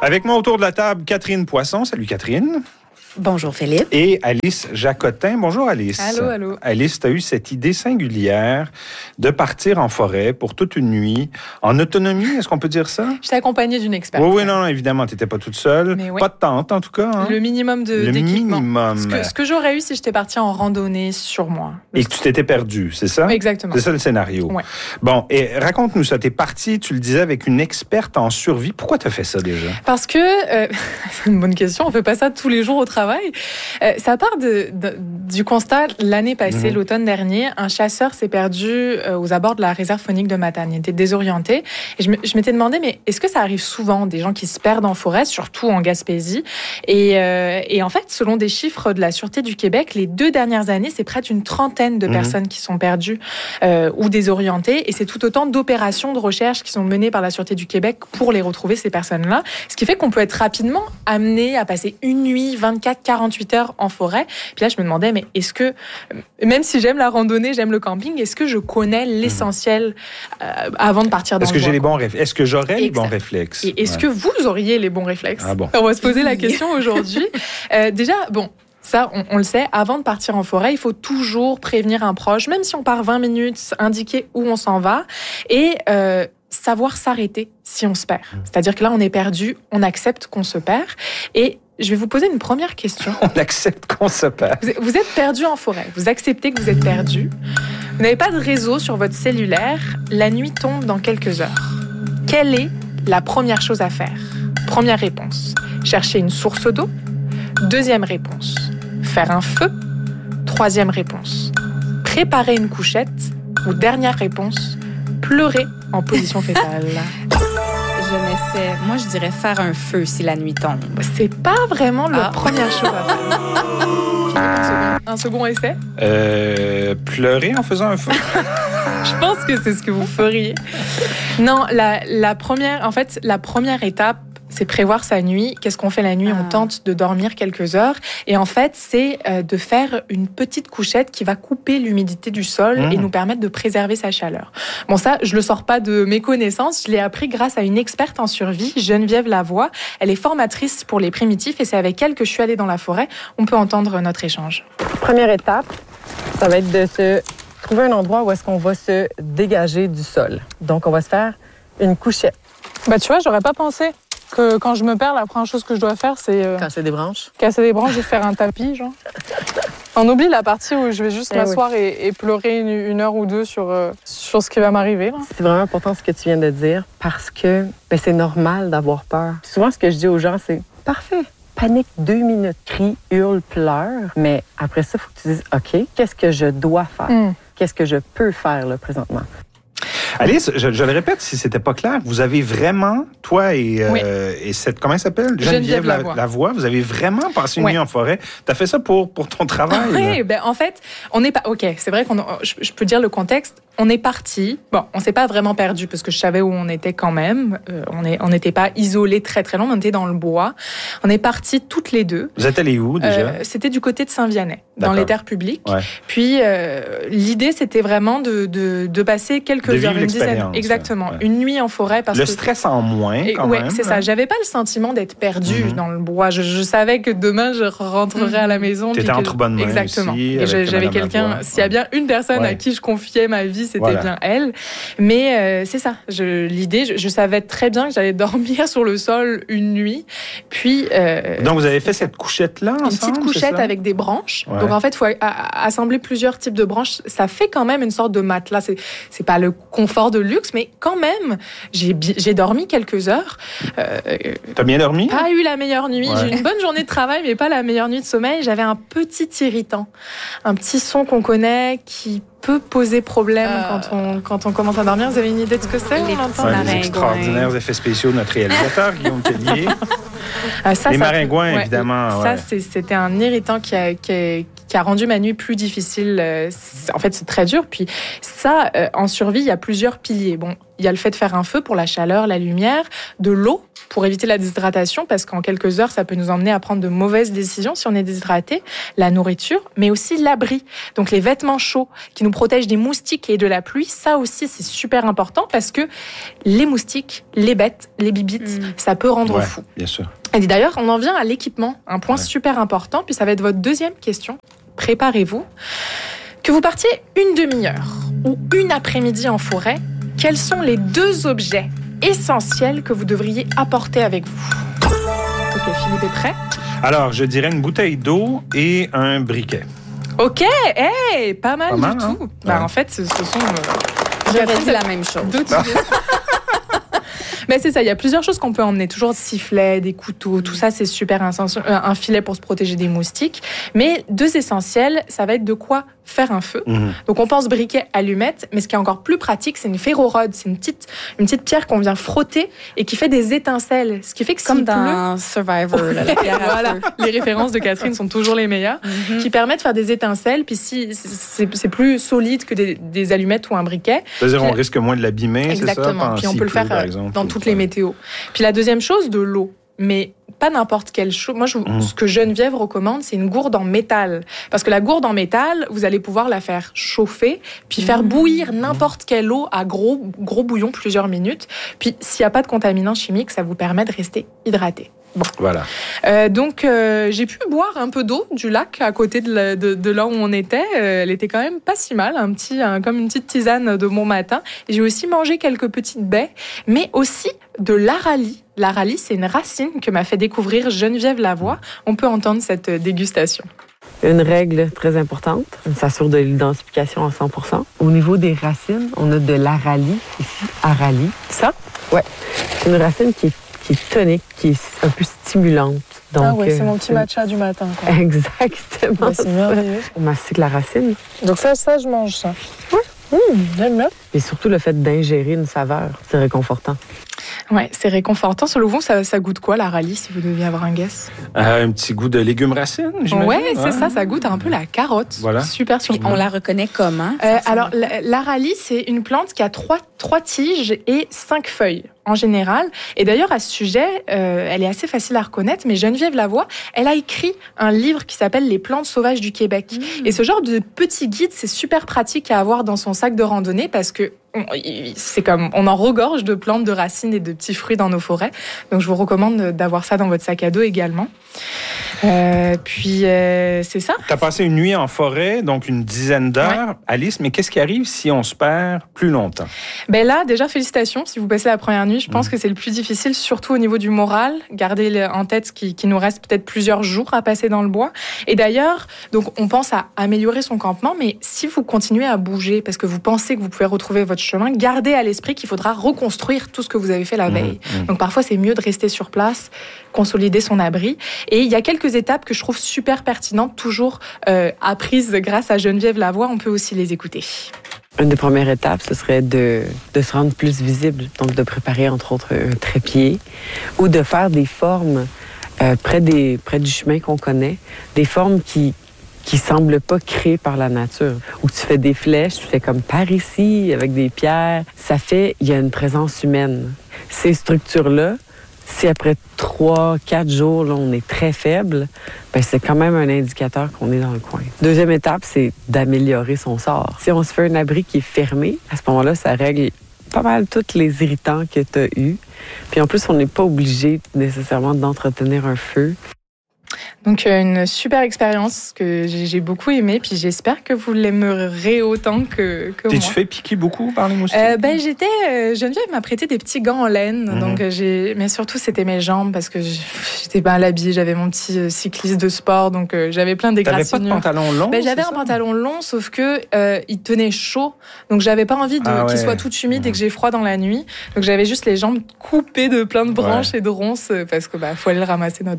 Avec moi autour de la table, Catherine Poisson. Salut Catherine. Bonjour Philippe. Et Alice Jacotin. Bonjour Alice. Allô. Alice, tu as eu cette idée singulière de partir en forêt pour toute une nuit, en autonomie, est-ce qu'on peut dire ça? J'étais accompagnée d'une experte. Oui, non, évidemment, tu n'étais pas toute seule. Oui. Pas de tente, en tout cas. Hein? Le minimum d'équipement. Minimum. Ce que j'aurais eu si j'étais partie en randonnée sur moi. Et que tu t'étais perdue, c'est ça? Oui, exactement. C'est ça le scénario. Ouais. Bon, et raconte-nous ça. Tu es partie, tu le disais, avec une experte en survie. Pourquoi tu as fait ça déjà? Parce que, c'est une bonne question, on ne fait pas ça tous les jours au travail. Ça part du constat, l'année passée, l'automne dernier, un chasseur s'est perdu aux abords de la réserve faunique de Matane. Il était désorienté. Et je m'étais demandé, mais est-ce que ça arrive souvent, des gens qui se perdent en forêt, surtout en Gaspésie? Et en fait, selon des chiffres de la Sûreté du Québec, les 2 dernières années, c'est près d'une trentaine de personnes qui sont perdues ou désorientées. Et c'est tout autant d'opérations de recherche qui sont menées par la Sûreté du Québec pour les retrouver, ces personnes-là. Ce qui fait qu'on peut être rapidement amené à passer une nuit, 24, 48 heures en forêt. Puis là, je me demandais, mais est-ce que, même si j'aime la randonnée, j'aime le camping, est-ce que je connais l'essentiel avant de partir dans le bois? Est-ce que j'aurais les bons réflexes? Et est-ce que vous auriez les bons réflexes? Ah bon. On va se poser la question aujourd'hui. Déjà, bon, ça, on le sait, avant de partir en forêt, il faut toujours prévenir un proche, même si on part 20 minutes, indiquer où on s'en va et savoir s'arrêter si on se perd. C'est-à-dire que là, on est perdu, on accepte qu'on se perd et je vais vous poser une première question. On accepte qu'on se perd. Vous êtes perdu en forêt. Vous acceptez que vous êtes perdu. Vous n'avez pas de réseau sur votre cellulaire. La nuit tombe dans quelques heures. Quelle est la première chose à faire? Première réponse, chercher une source d'eau. Deuxième réponse, faire un feu. Troisième réponse, préparer une couchette. Ou dernière réponse, pleurer en position fétale. Moi, je dirais faire un feu si la nuit tombe. C'est pas vraiment la première chose à faire. Un second essai? Pleurer en faisant un feu? Je pense que c'est ce que vous feriez. Non, la première étape, c'est prévoir sa nuit. Qu'est-ce qu'on fait la nuit? On tente de dormir quelques heures. Et en fait, c'est de faire une petite couchette qui va couper l'humidité du sol et nous permettre de préserver sa chaleur. Bon, ça, je le sors pas de mes connaissances. Je l'ai appris grâce à une experte en survie, Geneviève Lavoie. Elle est formatrice pour les primitifs et c'est avec elle que je suis allée dans la forêt. On peut entendre notre échange. Première étape, ça va être de se trouver un endroit où est-ce qu'on va se dégager du sol. Donc, on va se faire une couchette. Bah, tu vois, j'aurais pas pensé que quand je me perds, la première chose que je dois faire, c'est... Casser des branches. Casser des branches et faire un tapis, genre. On oublie la partie où je vais juste m'asseoir et pleurer une heure ou deux sur ce qui va m'arriver. Là. C'est vraiment important ce que tu viens de dire parce que c'est normal d'avoir peur. Souvent, ce que je dis aux gens, c'est « Parfait, panique 2 minutes, crie, hurle, pleure. » Mais après ça, il faut que tu dises « OK, qu'est-ce que je dois faire? Qu'est-ce que je peux faire là, présentement? » Alice, je le répète si c'était pas clair, vous avez vraiment, toi et cette, comment elle s'appelle? Geneviève Lavoie, vous avez vraiment passé une nuit en forêt. Tu as fait ça pour ton travail? Oui, en fait, on n'est pas... OK, c'est vrai je peux dire le contexte. On est parti. Bon, on s'est pas vraiment perdu parce que je savais où on était quand même. On n'était pas isolés très, très loin. On était dans le bois. On est partis toutes les deux. Vous êtes allés où, déjà? C'était du côté de Saint-Vianney, dans les terres publiques. Ouais. Puis, l'idée, c'était vraiment de passer quelques heures, une dizaine. Exactement. Une nuit en forêt. Parce le stress en moins, quand même. Oui, c'est ça. J'avais pas le sentiment d'être perdue dans le bois. Je savais que demain, je rentrerais à la maison. T'étais entre bonnes mains. Exactement. Aussi, et j'avais quelqu'un... S'il y a bien une personne à qui je confiais ma vie, c'était bien elle. Mais c'est ça. L'idée, je savais très bien que j'allais dormir sur le sol une nuit. Puis... Donc, vous avez fait cette couchette-là ensemble? Une petite couchette avec des branches. Ouais. Donc, en fait, il faut assembler plusieurs types de branches. Ça fait quand même une sorte de matelas. C'est pas le confort de luxe, mais quand même, j'ai dormi quelques heures. T'as bien dormi? Pas eu la meilleure nuit. Ouais. J'ai eu une bonne journée de travail, mais pas la meilleure nuit de sommeil. J'avais un petit irritant. Un petit son qu'on connaît qui peut poser problème quand on commence à dormir. Vous avez une idée de ce que c'est? Les extraordinaires effets spéciaux de notre réalisateur, Guillaume Tellier. Les maringouins, évidemment. Ça, c'était un irritant qui qui a rendu ma nuit plus difficile. En fait, c'est très dur. Puis ça, en survie, il y a plusieurs piliers. Bon, il y a le fait de faire un feu pour la chaleur, la lumière, de l'eau pour éviter la déshydratation, parce qu'en quelques heures, ça peut nous emmener à prendre de mauvaises décisions si on est déshydraté, la nourriture, mais aussi l'abri. Donc les vêtements chauds qui nous protègent des moustiques et de la pluie, ça aussi, c'est super important parce que les moustiques, les bêtes, les bibites, ça peut rendre fou. Bien sûr. Et d'ailleurs, on en vient à l'équipement, un point super important, puis ça va être votre deuxième question. Préparez-vous. Que vous partiez une demi-heure ou une après-midi en forêt, quels sont les 2 objets essentiels que vous devriez apporter avec vous? Ok, Philippe est prêt? Alors, je dirais une bouteille d'eau et un briquet. Ok, hey, pas mal du tout. Hein? Bah, en fait, ce sont... J'aurais dit la même chose. Mais c'est ça, il y a plusieurs choses qu'on peut emmener. Toujours des sifflets, des couteaux, tout ça, c'est super essentiel. Un filet pour se protéger des moustiques. Mais 2 essentiels, ça va être de quoi faire un feu. Donc on pense briquet, allumette, mais ce qui est encore plus pratique, c'est une ferrorode. C'est une petite pierre qu'on vient frotter et qui fait des étincelles. Ce qui fait que comme dans Survivor, la pierre à voilà, feu. les références de Catherine sont toujours les meilleures, qui permettent de faire des étincelles. Puis si c'est plus solide que des allumettes ou un briquet. C'est-à-dire on risque moins de l'abîmer, c'est ça? Exactement. Puis on peut le faire dans toutes les météos. Puis la deuxième chose, de l'eau. Mais pas n'importe quelle chose. Moi, ce que Geneviève recommande, c'est une gourde en métal. Parce que la gourde en métal, vous allez pouvoir la faire chauffer, puis faire bouillir n'importe quelle eau à gros bouillon plusieurs minutes. Puis s'il n'y a pas de contaminants chimiques, ça vous permet de rester hydraté. Bon. Voilà. Donc, j'ai pu boire un peu d'eau du lac à côté de là où on était. Elle était quand même pas si mal, comme une petite tisane de bon matin. Et j'ai aussi mangé quelques petites baies, mais aussi de l'aralie. L'aralie, c'est une racine que m'a fait découvrir Geneviève Lavoie. On peut entendre cette dégustation. Une règle très importante, on s'assure de l'identification à 100%. Au niveau des racines, on a de l'aralie, ici, aralie. Ça? Ouais. C'est une racine qui est tonique, qui est un peu stimulante. Donc, c'est mon petit matcha du matin, quoi. Exactement. Ouais, c'est merveilleux. On mastique la racine. Donc ça, je mange ça. Oui. J'aime bien. Et surtout le fait d'ingérer une saveur, c'est réconfortant. Ouais, c'est réconfortant. Sur le fond, ça goûte quoi, l'aralie, si vous deviez avoir un guess? Un petit goût de légumes racines, j'imagine. Ouais, c'est ça goûte un peu la carotte. Voilà. Super surprenant. On la reconnaît comment? Alors, l'aralie, c'est une plante qui a 3 tiges et 5 feuilles en général. Et d'ailleurs, à ce sujet, elle est assez facile à reconnaître, mais Geneviève Lavoie, elle a écrit un livre qui s'appelle « Les plantes sauvages du Québec ». Et ce genre de petit guide, c'est super pratique à avoir dans son sac de randonnée parce que c'est comme on en regorge de plantes, de racines et de petits fruits dans nos forêts. Donc, je vous recommande d'avoir ça dans votre sac à dos également. C'est ça. Tu as passé une nuit en forêt, donc une dizaine d'heures. Ouais. Alice, mais qu'est-ce qui arrive si on se perd plus longtemps? Ben là, déjà, félicitations. Si vous passez la première nuit, je pense que c'est le plus difficile, surtout au niveau du moral. Gardez en tête qu'il nous reste peut-être plusieurs jours à passer dans le bois. Et d'ailleurs, donc, on pense à améliorer son campement, mais si vous continuez à bouger parce que vous pensez que vous pouvez retrouver votre chemin, gardez à l'esprit qu'il faudra reconstruire tout ce que vous avez fait la veille. Donc, parfois, c'est mieux de rester sur place, consolider son abri. Et il y a quelques étapes que je trouve super pertinentes, toujours apprises grâce à Geneviève Lavoie. On peut aussi les écouter. Une des premières étapes, ce serait de se rendre plus visible, donc de préparer entre autres un trépied ou de faire des formes près du chemin qu'on connaît, des formes qui semblent pas créées par la nature. Où tu fais des flèches, tu fais comme par ici, avec des pierres. Il y a une présence humaine. Ces structures-là, si après 3-4 jours, là, on est très faible, ben c'est quand même un indicateur qu'on est dans le coin. Deuxième étape, c'est d'améliorer son sort. Si on se fait un abri qui est fermé, à ce moment-là, ça règle pas mal tous les irritants que tu as eus. Puis en plus, on n'est pas obligé nécessairement d'entretenir un feu. Donc, une super expérience que j'ai beaucoup aimée, puis j'espère que vous l'aimerez autant que moi. T'es-tu fait piquer beaucoup par les moustiques? Geneviève m'a prêté des petits gants en laine, donc mais surtout, c'était mes jambes, parce que j'étais mal habillée, j'avais mon petit cycliste de sport, donc j'avais plein d'égratignures. T'avais pas de pantalon long? J'avais un pantalon long, sauf que il tenait chaud, donc j'avais pas envie qu'il soit tout humide et que j'ai froid dans la nuit, donc j'avais juste les jambes coupées de plein de branches et de ronces, parce que faut aller le ramasser, notre bois.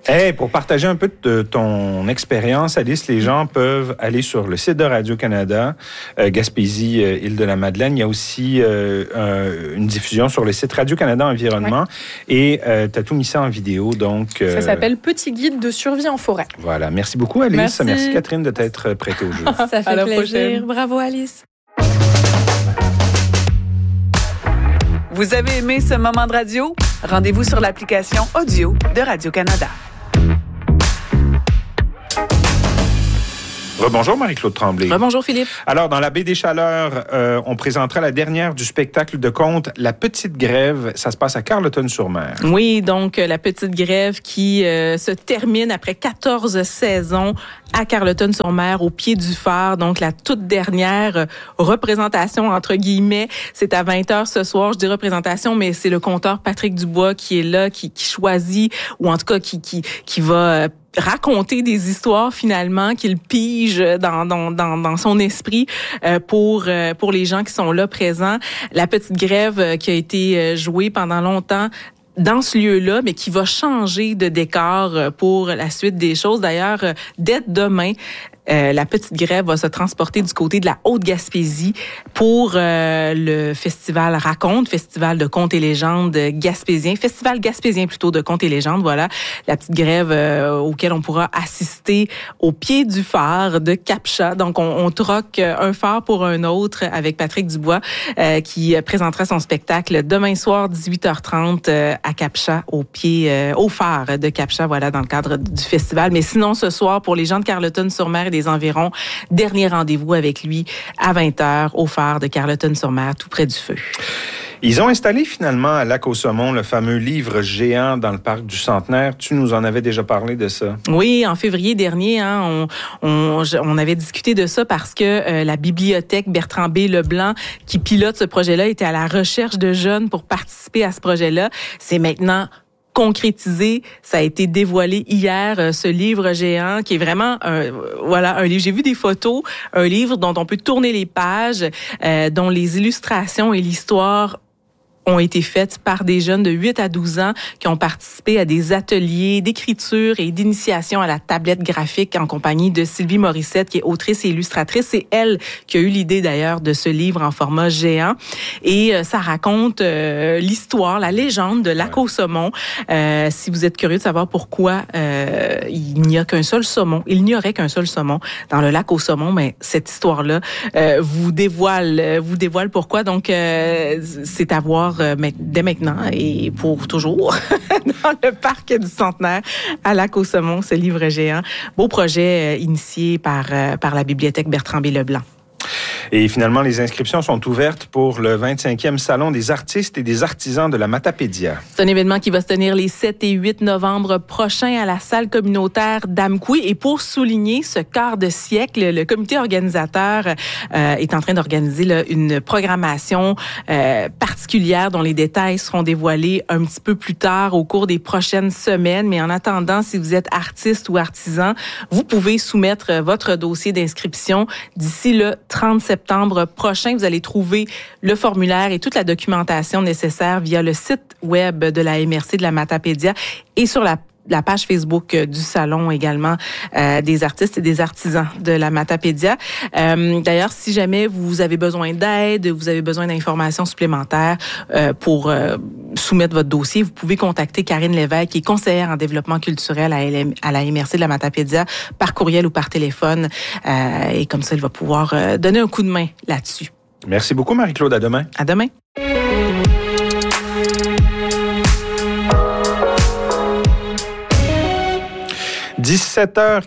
Pour partager un peu de ton expérience, Alice, les gens peuvent aller sur le site de Radio-Canada, Gaspésie, Île-de-la-Madeleine. Il y a aussi une diffusion sur le site Radio-Canada Environnement. Et tu as tout mis ça en vidéo. Donc, ça s'appelle Petit guide de survie en forêt. Voilà. Merci beaucoup, Alice. Merci Catherine, de t'être prêtée au jeu. Ça fait plaisir. Prochaine. Bravo, Alice. Vous avez aimé ce moment de radio? Rendez-vous sur l'application audio de Radio-Canada. Rebonjour Marie-Claude Tremblay. Rebonjour Philippe. Alors, dans la baie des Chaleurs, on présentera la dernière du spectacle de conte La Petite Grève. Ça se passe à Carleton-sur-Mer. Oui, donc la Petite Grève qui se termine après 14 saisons à Carleton-sur-Mer, au pied du phare. Donc, la toute dernière représentation, entre guillemets. C'est à 20h ce soir. Je dis représentation, mais c'est le conteur Patrick Dubois qui est là, qui choisit, ou en tout cas qui va raconter des histoires finalement qu'il pige dans son esprit pour les gens qui sont là présents. La Petite Grève qui a été jouée pendant longtemps dans ce lieu-là, mais qui va changer de décor pour la suite des choses. D'ailleurs, dès demain, la Petite Grève va se transporter du côté de la Haute-Gaspésie pour le festival Raconte, festival de contes et légendes gaspésien, festival gaspésien plutôt de contes et légendes, voilà. La Petite Grève auquel on pourra assister au pied du phare de Cap-Chat. Donc, on troque un phare pour un autre avec Patrick Dubois qui présentera son spectacle demain soir, 18h30 à Cap-Chat, au phare de Cap-Chat, voilà, dans le cadre du festival. Mais sinon, ce soir, pour les gens de Carleton-sur-Mer des environs, dernier rendez-vous avec lui à 20h au phare de Carleton-sur-Mer, tout près du feu. Ils ont installé finalement à Lac-aux-Saumons le fameux livre géant dans le parc du Centenaire. Tu nous en avais déjà parlé de ça. Oui, en février dernier, on avait discuté de ça parce que la bibliothèque Bertrand B. Leblanc, qui pilote ce projet-là, était à la recherche de jeunes pour participer à ce projet-là. C'est maintenant concrétisé, ça a été dévoilé hier, ce livre géant qui est vraiment un livre. J'ai vu des photos, un livre dont on peut tourner les pages, dont les illustrations et l'histoire ont été faites par des jeunes de 8 à 12 ans qui ont participé à des ateliers d'écriture et d'initiation à la tablette graphique en compagnie de Sylvie Morissette, qui est autrice et illustratrice. C'est elle qui a eu l'idée d'ailleurs de ce livre en format géant. Et ça raconte l'histoire, la légende de Lac-aux-Saumons. Si vous êtes curieux de savoir pourquoi il n'y aurait qu'un seul saumon dans le Lac-aux-Saumons, mais cette histoire-là vous dévoile pourquoi. Donc, c'est à voir dès maintenant et pour toujours dans le parc du Centenaire à Lac-aux-Saumons, ce livre géant. Beau projet initié par la bibliothèque Bertrand B. Leblanc. Et finalement, les inscriptions sont ouvertes pour le 25e Salon des artistes et des artisans de la Matapédia. C'est un événement qui va se tenir les 7 et 8 novembre prochains à la salle communautaire d'Amqui. Et pour souligner ce quart de siècle, le comité organisateur est en train d'organiser une programmation particulière dont les détails seront dévoilés un petit peu plus tard au cours des prochaines semaines. Mais en attendant, si vous êtes artiste ou artisan, vous pouvez soumettre votre dossier d'inscription d'ici le 30 septembre prochain. Vous allez trouver le formulaire et toute la documentation nécessaire via le site web de la MRC de la Matapédia et sur la page Facebook du salon également des artistes et des artisans de la Matapédia. D'ailleurs, si jamais vous avez besoin d'aide, vous avez besoin d'informations supplémentaires pour soumettre votre dossier, vous pouvez contacter Karine Lévesque, qui est conseillère en développement culturel à la MRC de la Matapédia, par courriel ou par téléphone. Et comme ça, elle va pouvoir donner un coup de main là-dessus. Merci beaucoup, Marie-Claude. À demain. À demain. 17h54,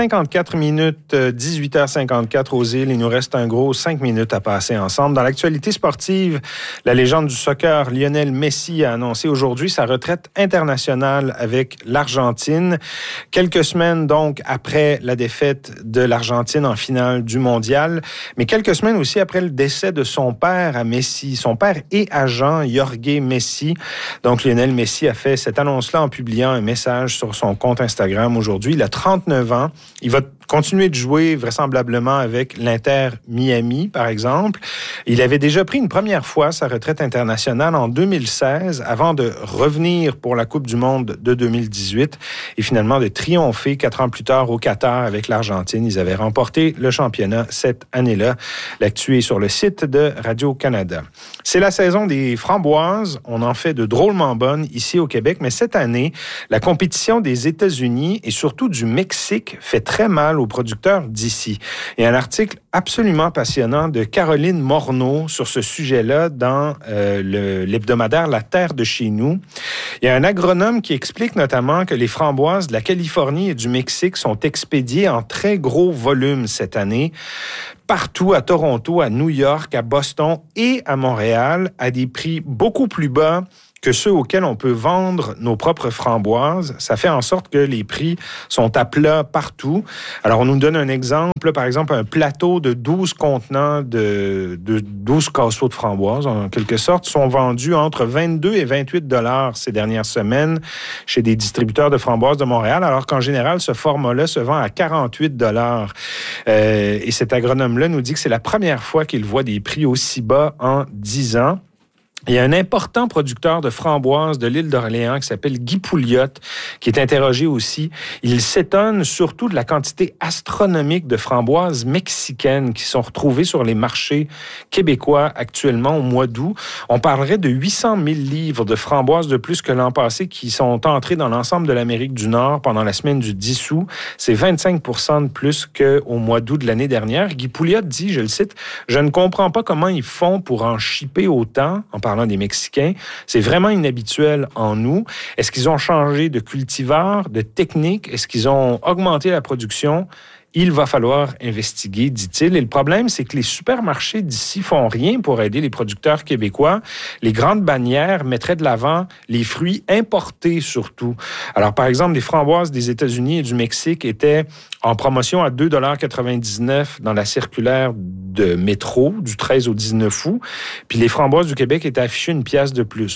18h54 aux îles. Il nous reste un gros 5 minutes à passer ensemble. Dans l'actualité sportive, la légende du soccer Lionel Messi a annoncé aujourd'hui sa retraite internationale avec l'Argentine. Quelques semaines donc après la défaite de l'Argentine en finale du mondial, mais quelques semaines aussi après le décès de son père à Messi, son père et agent Jorge Messi. Donc Lionel Messi a fait cette annonce-là en publiant un message sur son compte Instagram aujourd'hui. Il a 39 ans. Il va continuer de jouer vraisemblablement avec l'Inter Miami, par exemple. Il avait déjà pris une première fois sa retraite internationale en 2016 avant de revenir pour la Coupe du monde de 2018 et finalement de triompher 4 ans plus tard au Qatar avec l'Argentine. Ils avaient remporté le championnat cette année-là. L'actu est sur le site de Radio-Canada. C'est la saison des framboises. On en fait de drôlement bonnes ici au Québec, mais cette année, la compétition des États-Unis et surtout du Mexique fait très mal aux producteurs d'ici. Il y a un article absolument passionnant de Caroline Morneau sur ce sujet-là dans l'hebdomadaire La Terre de chez nous. Il y a un agronome qui explique notamment que les framboises de la Californie et du Mexique sont expédiées en très gros volume cette année, partout à Toronto, à New York, à Boston et à Montréal, à des prix beaucoup plus bas que ceux auxquels on peut vendre nos propres framboises. Ça fait en sorte que les prix sont à plat partout. Alors, on nous donne un exemple. Par exemple, un plateau de 12 contenants de 12 casseaux de framboises, en quelque sorte, sont vendus entre 22 et 28 $ ces dernières semaines chez des distributeurs de framboises de Montréal, alors qu'en général, ce format-là se vend à 48 $. Et cet agronome-là nous dit que c'est la première fois qu'il voit des prix aussi bas en 10 ans. Il y a un important producteur de framboises de l'île d'Orléans qui s'appelle Guy Pouliot, qui est interrogé aussi. Il s'étonne surtout de la quantité astronomique de framboises mexicaines qui sont retrouvées sur les marchés québécois actuellement au mois d'août. On parlerait de 800 000 livres de framboises de plus que l'an passé qui sont entrées dans l'ensemble de l'Amérique du Nord pendant la semaine du 10 août. C'est 25 % de plus qu'au mois d'août de l'année dernière. Guy Pouliot dit, je le cite, « Je ne comprends pas comment ils font pour en shipper autant, en parlant des Mexicains. C'est vraiment inhabituel en nous. Est-ce qu'ils ont changé de cultivar, de technique? Est-ce qu'ils ont augmenté la production? Il va falloir investiguer, dit-il. Et le problème, c'est que les supermarchés d'ici font rien pour aider les producteurs québécois. Les grandes bannières mettraient de l'avant les fruits importés surtout. Alors, par exemple, les framboises des États-Unis et du Mexique étaient en promotion à 2,99 $ dans la circulaire de métro du 13 au 19 août. Puis les framboises du Québec étaient affichées une pièce de plus,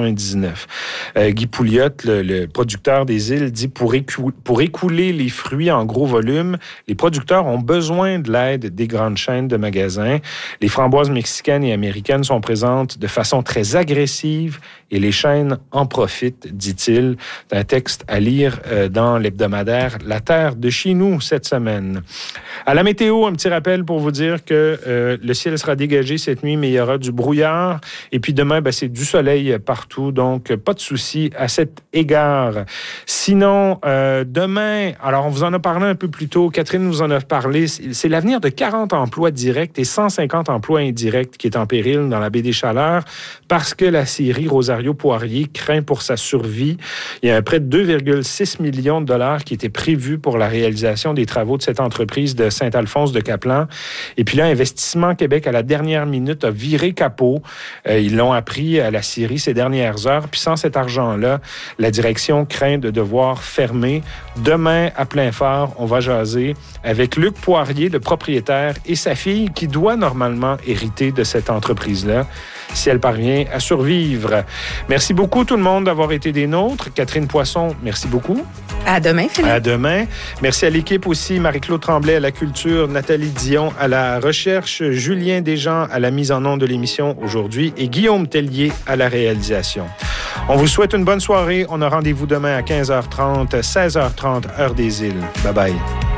3,99 $. Guy Pouliot, le producteur des îles, dit pour écouler les fruits en gros volume, les producteurs ont besoin de l'aide des grandes chaînes de magasins. Les framboises mexicaines et américaines sont présentes de façon très agressive et les chaînes en profitent, dit-il. C'est un texte à lire dans l'hebdomadaire La Terre de chez nous cette semaine. À la météo, un petit rappel pour vous dire que le ciel sera dégagé cette nuit, mais il y aura du brouillard. Et puis demain, c'est du soleil partout, donc pas de souci à cet égard. Sinon, demain, alors on vous en a parlé un peu plus tôt, Catherine nous en a parlé, c'est l'avenir de 40 emplois directs et 150 emplois indirects qui est en péril dans la baie des Chaleurs parce que la scierie Rosario Poirier craint pour sa survie. Il y a un prêt de 2,6 millions de $ qui était prévu pour la réalisation des travaux de cette entreprise de Saint-Alphonse de Caplan. Et puis là, Investissement Québec, à la dernière minute, a viré capot. Ils l'ont appris à la scierie ces dernières heures. Puis sans cet argent-là, la direction craint de devoir fermer. Demain, à plein phare, on va jaser avec Luc Poirier, le propriétaire, et sa fille qui doit normalement hériter de cette entreprise-là si elle parvient à survivre. Merci beaucoup tout le monde d'avoir été des nôtres. Catherine Poisson, merci beaucoup. À demain, Philippe. À demain. Merci à l'équipe aussi. Marie-Claude Tremblay à la culture, Nathalie Dion à la recherche, Julien Desjean à la mise en onde de l'émission aujourd'hui et Guillaume Tellier à la réalisation. On vous souhaite une bonne soirée. On a rendez-vous demain à 15h30, 16h30, heure des îles. Bye bye.